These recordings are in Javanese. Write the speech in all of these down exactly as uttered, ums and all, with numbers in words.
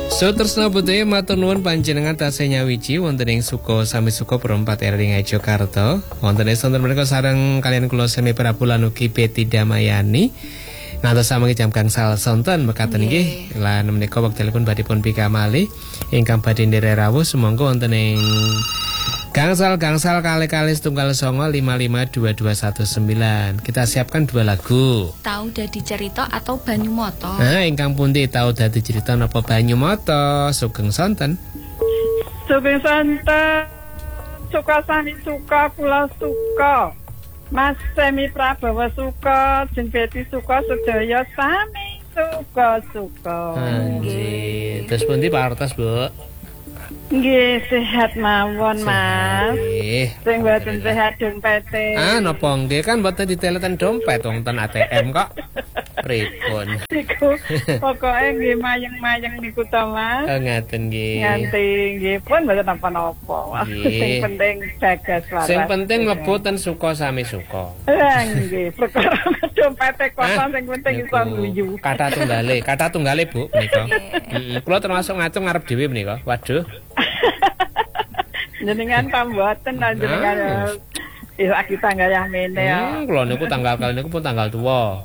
Sutresna budaya matur nuwun panjenengan tasih nyawiji wonten ing Suko sami Suko Perempat R I Ngayojakarta. Wonten ing sonten menika sareng kalian kula Semi Prabu lan ugi Betty Damayani. Ngantos sami jam gangsal sonten mekaten nggih. Lan menika wektalipun badhe pun pikamali ingkang badhe nderek rawuh sumangga wonten ing gangsal-gangsal kali-kali setunggal songo lima lima dua dua satu sembilan. Kita siapkan dua lagu. Tahu dadi cerita atau banyu moto. Nah, ingkang pundi tahu dadi cerita napa banyu moto? Sugeng sonten. Sugeng sonten. Suka sami suka kula suka. Mas Semi Prabawa suka, Jeng Betty suka, sedaya sami suka-suka. Nggih. Terus pundi Pak Artos, Bu? Nggih, sehat mawon, Mas. Nggih. Sing mboten sehat dompete. Ah, napa nggih kan mboten diteletan dompet wong ten A T M kok. Pripun? Niku pokoke nggih mayeng-mayeng niku to, Mas. Oh, ngaten nggih. Nganti nggih pun mboten napa-napa. Sing penting jaga waras. Sing penting mlebu ten Suko sami Suko. Lah nggih, perkara dompete kosong sing penting iso nguyu. Kata tunggale, kata tunggale, Bu, menika. Heeh, kula termasuk ngacung ngarep dhewe menika. Waduh. Jenengan pamboten lan jenengan ya iki tanggal ya mene ya. Hmm, kula niku tanggal kali niku pun tanggal tua.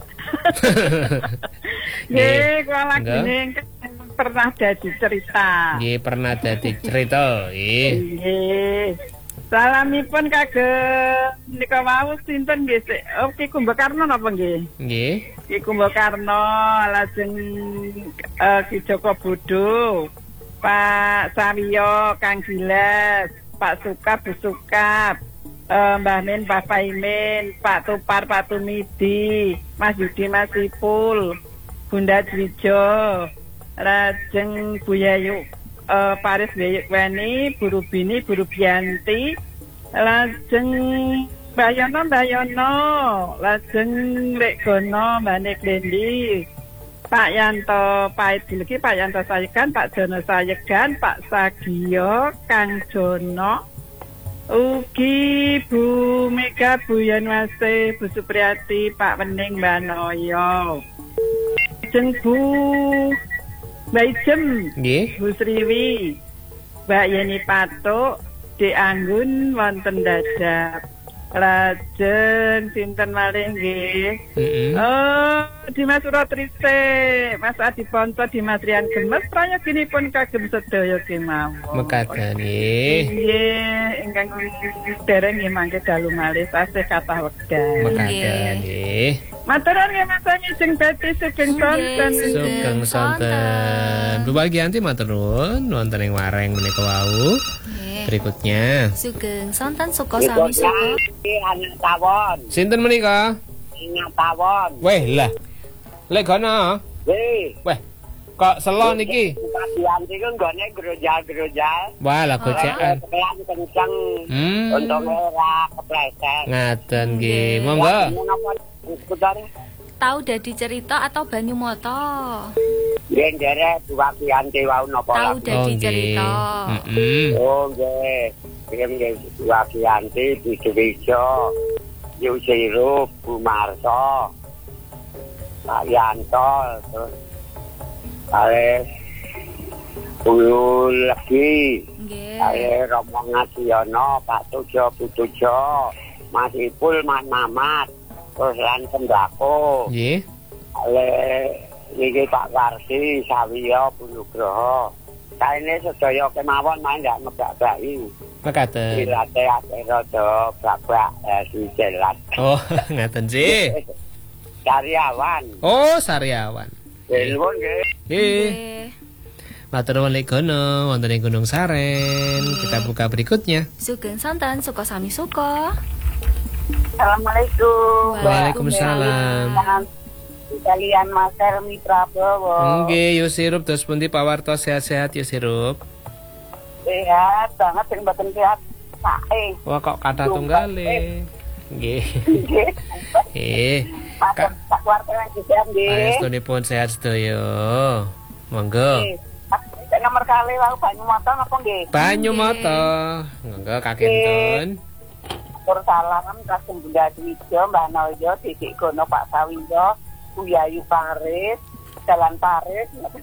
Nggih, kula lagi pernah dadi cerita. Nggih, pernah dadi cerita, nggih. Nggih. Salamipun kagem nika wau sinten nggih? Oh, Ki Kumbakarna napa nggih? Nggih. Ki Kumbakarna lajeng Ki Joko Bodo, Pak Sawiyo, Kang Giles, Pak Sukap, Bu Sukap, uh, Mbah Min, Mbah Paimin, Pak Tupar, Pak Tumidi, Mas Yudi, Mas Ipul, Bunda Dwijo, lajeng Bu Yayu, uh, Paris Beyuk Weni, Bu Rubini, Bu Rubianti, lajeng Mbak Yono, Mbak Yono, lajeng Lek Gono, Mbak Nek Lendi, Pak Yanto Paidilgi, Pak Yanto Sayegan, Pak Jono Sayegan, Pak Sagio, Kang Jono, ugi Bu Mega, Bu Yanwase, Bu Supriyati, Pak Wening, Mbak Noyo, Jeng Bu Mbak Ijem, Bu Sriwi, Mbak Yeni Patuk, Di Anggun, wonten Dadap. Lajeng sinten malih nggih. Heeh. Oh, Dimas Suratrise, Mas Adi Ponco, Dimas Rian Gemes, prayoginipun kagem sedaya kemawon. Mekaten nggih. Nggih, ingkang dereng nggih mangke dalu malih tasih kathah wekdal. Mekaten nggih. Matur nuwun Mas Sami Jeng Betty sugeng sonten. Sugeng sonten. Bu Bagianti matur nuwun wonten ing wareng menika wau. Berikutnya Sugeng sonten Suko sami Suko. Anak tawon. Sinten menika? Anak tawon. Weh lah. Lek gono. Weh. Weh. Kok selo niki? Kasihan iki nggone grojal-grojal. Wah, lah gocekan. Kelan kenceng. Hmm. Untung ora kepleset. Ngaten nggih. Monggo. Tahu dadi cerita atau banyu moto? Yen derek dua kianti wau napa Tahu dadi cerita. Heeh. Oh nggih. Yen nggih dua kianti Dwijo, Yusiro, Bu Marso, Pak Yanto, terus Pak Bulu lagi. Nggih. Saya Romo Ngasiono, Pak Tujo, Bu Tujo, Mas Ipul, Mas Mamat, terus lan sembako. Nggih. Ale iki Pak Warsi, Sawiyo, Bu Nugroho. Kaine sedaya kemawon main ndak ngebak-baki. Mekaten. Ilate ate rada babak si jelas. Oh, ngaten sih. Karyawan. Oh, Saryawan. Telepon nggih. Nggih. Matur nuwun lek gono wonten ing Gunung Saren. Kita buka berikutnya. Sugeng sonten Suko sami Suko. Assalamualaikum. Waalaikumsalam. Kalian Mas Hermi Prabowo. Nggih, yo sirup terus pundi Pak Warto sehat-sehat yo sirup. Sehat banget sing mboten sehat sae. Wah kok kata tunggale. Nggih. Eh. Pak Pak Warto sehat nggih. Panjenenganipun sehat sedaya. Monggo. Cek nomor kali wae banyu moto napa nggih? Banyu moto. Monggo kakentun. Tur salam kasih Bunda Dwijo, Mbah Noyo, Titik Gono, Pak Sawiyo, Buyayu Paris, Jalan Paris,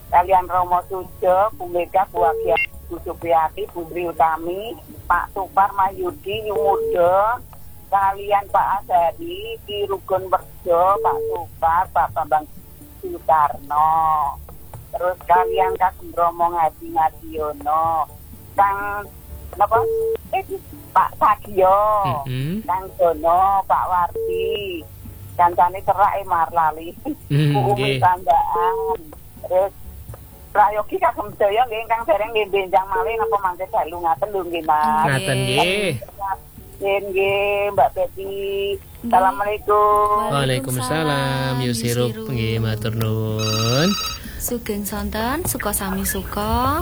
kalian Romo Sujo, Bu Mega, Bu Agia, Bu Supriyati, Bu Tri Utami, Pak Supar, Mayudi, Yumudo, kalian Pak Azari, Ki Rugun Werjo, Pak Supar, Pak Bambang Sutarno, terus kalian Kagem Romo Ngadi Ngadiono, Kang apa? Eh, Pak Sagio, Mm-hmm. Kang Jono, Pak Wardi, kancane cerak e Marlali, Mm, Bu nggih. Tandaan, terus Prayogi Kagem Jaya nggih ingkang dereng nggih benjang malih napa mangke dalu ngaten lho nggih Mas. Ngaten nggih. Nggih Mbak Betty. Assalamualaikum. Waalaikumsalam. Yusirup nggih matur nuwun. Sugeng sonten suka sami suka.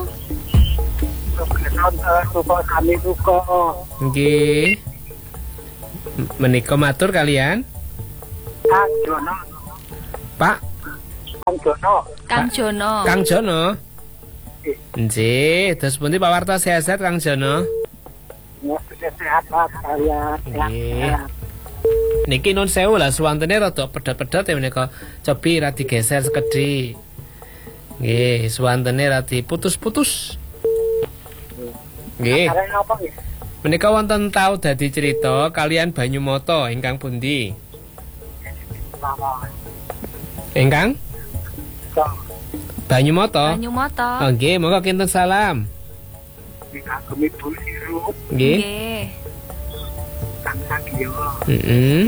Suka kami suka. Nggih. M- Menika matur kalian? Kang Jono, Pak Kang Jono. Kang Jono. Kang Jono. Nggih, terus pundi Pak Warta sehat-sehat Kang Jono? Sehat Mas kalian. Nggih. Niki nun sewu lah suwantene rada pedhot-pedhot ya menika. Cobi ra digeser sekedhik. Nggih, suwantene ra diputus-putus. Nggih. Kalian apa nggih? Menika wonten tau dadi cerita kalian Banyumoto ingkang pundi? Ingkang Banyumoto. Banyumoto. Oh nggih, monggo kinten salam. Kagem Ibu Sirup, Nggih. Nggih. Kang Sagio, Heeh.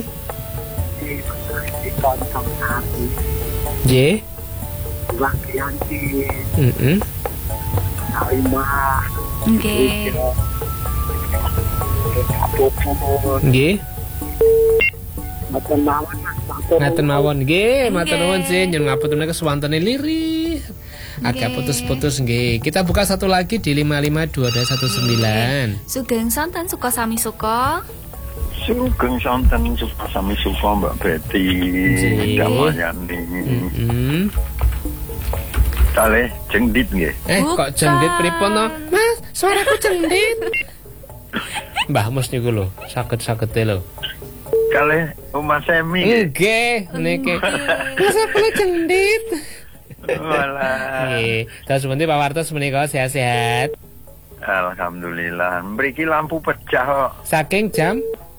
di Tontong Sari, Nggih. Wagianti, Heeh. Salimah, Nggih. Kapopon, Nggih. Maten mawon Mas, matur Ngaten mawon nggih, matur Nggih. nuwun sih nyuwun ngapunten menika suwantene lirih. Agak Nggih. putus-putus nggih. Kita buka satu lagi di lima lima dua dua satu sembilan. Sugeng sonten suka sami suka. Sugeng sonten suka sami suka Mbak Betty Nggih. Damayani. Heeh. Kalih jengdit nggih. Eh Bukan. kok jendit pripun no? Mas, suaraku jendit. Mbah Mus niku lho, saged-sagede lho. Kalih Oma Semi nggih. Nggih, niki. Mas aku jendit. Walah. Nggih, terus pundi Pak Wartos menika sehat-sehat. Alhamdulillah. Mriki lampu pecah kok. Saking jam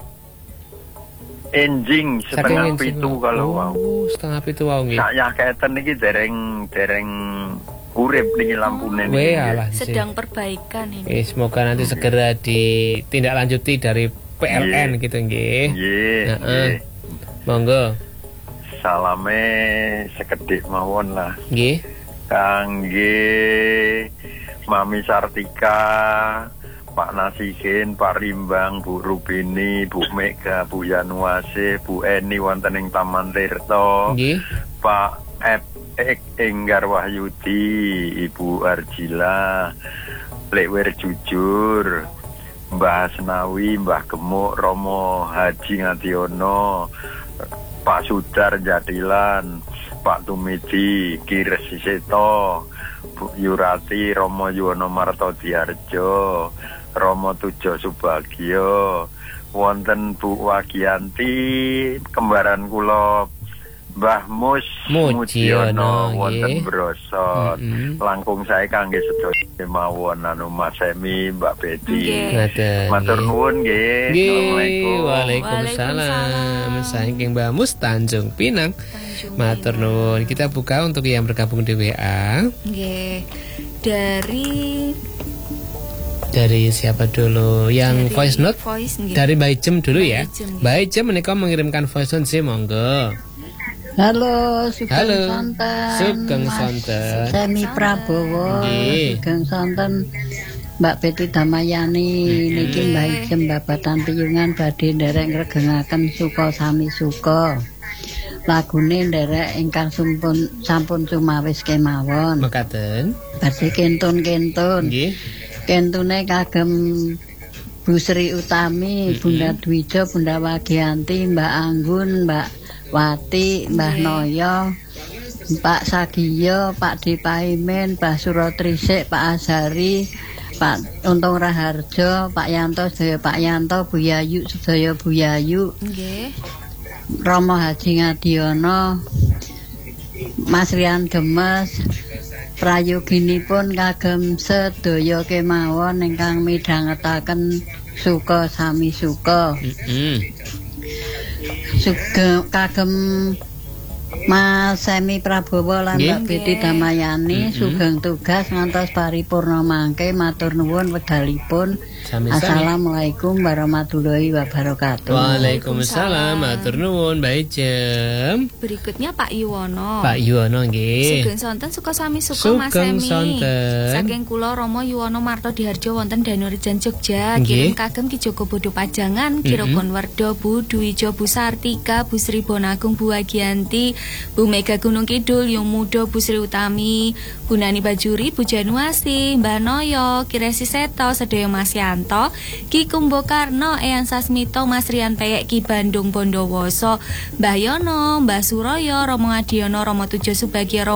Enjing setengah enjing. pitu kalau wau. Oh, setengah pitu wau nggih. Sak yaketen niki dereng dereng urip niki lampune niki. Weh nggih. alah. Sedang perbaikan ini. Eh, semoga nanti segera ditindaklanjuti dari P L N gitu nggih. Nggih. Heeh. nggih. Monggo. Salame sekedhik mawon lah. Nggih. Kangge Mami Sartika, Pak Nasihin, Pak Rimbang, Bu Rubini, Bu Mega, Bu Yanuase, Bu Eni wonten ing Taman Tirta, Nggih. Pak Ep Ek Enggar Wahyudi, Ibu Arjila, Lewer Jujur, Mbah Senawi, Mbah Gemuk, Romo Haji Ngadiono, Pak Sudar Jadilan, Pak Tumidi, Kires Siseto, Bu Yurati, Romo Yuwono Marto Diarjo, Romo Tujo Subagio, wonten Bu Wagianti, kembaran kula Mbah Mus Mujiono, wonten nggih. Broson. Mm-mm. Langkung saya kangge sedaya mawon anu Mas Semi, Mbak Betty. Nggih. Ngaten. Matur nggih. nuwun nggih. Nggih, Assalamualaikum. Waalaikumsalam. Waalaikumsalam. Saking Mbak Mus Tanjung Pinang. Tanjung Matur Pinang. nuwun. Kita buka untuk yang bergabung di W A. Nggih. Dari Dari siapa dulu? Yang dari voice note? Voice nggih. Dari Mbak Ijem dulu ya. Mbak Ijem, nggih. Mbak Ijem menika mengirimkan voice note sih, monggo. Halo, Sugeng Halo. Sonten. Sugeng Mas Sonten. Semi Prabowo. Nggih. Sugeng Sonten. Mbak Betty Damayani niki Mbak Ijem babatan piyungan badhe nderek ngregengaken suka sami suka. Lagune nderek ingkang sampun sampun cumawis kemawon. Mekaten. Badhe kentun-kentun. Nggih. Kentune kagem Bu Sri Utami, Bunda Dwijo, Bunda Wagianti, Mbak Anggun, Mbak Wati, Mbah Noyo, Pak Sagio, Pak Dipaimin, Mbah Surotrisik, Pak Azari, Pak Untung Raharjo, Pak Yanto, sedaya Pak Yanto, Bu Yayu, sedaya Bu Yayu, Nggih. Romo Haji Ngadiono, Mas Rian Gemes, prayoginipun kagem sedaya kemawon ingkang midhangetaken suka sami suka. Heeh. Sugeng kagem Mas Semi Prabowo lan Nggih. Mbak Betty Damayani Mm-mm. sugeng tugas ngantos paripurna mangke matur nuwun wekdalipun. Sami-sami. Assalamualaikum warahmatullahi wabarakatuh. Waalaikumsalam, matur nuwun, Mbak Ijem. berikutnya Pak Yuwono. Pak Yuwono nggih. Sugeng sonten suka sami suka Mas Sugeng Semi. sonten. Saking kula Rama Yuwono Marto Diharjo wonten Danurejan Jogja. Nggih. Kirim kagem Ki Joko Bodo Pajangan, Ki Rokon Werdo, Bu Dwijo, Bu Sartika, Bu Sri Bonagung, Bu Wagianti, Bu Mega Gunung Kidul, Yung Mudo, Bu Sri Utami, Bu Nani Bajuri, Bu Januasi, Mbah Noyo, Ki Resi Seto, Sedaya Mas Yanto, Ki Kumbokarno, Eyang Sasmito, Mas Rian Peyek, Ki Bandung Bondowoso, Mbah Yono, Mbah Suroyo, Romo Adiono, Romo Tujo Subagio,